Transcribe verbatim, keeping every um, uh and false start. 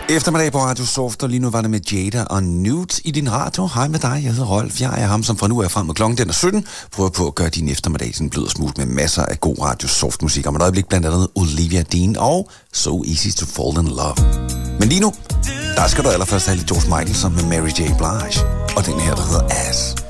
Eftermiddag på Radio Soft, og lige nu var det med Jada og Newt i din radio. Hej med dig, jeg hedder Rolf. Jeg er ham, som fra nu er frem med klokken den er sytten. Prøver på at gøre din eftermiddag sådan blød og smooth med masser af god Radio Soft musik. Om et øjeblik blandt andet Olivia Dean og So Easy to Fall in Love. Men lige nu, der skal du allerførst have lidt George Michael som med Mary J. Blige. Og den her, der hedder Ass.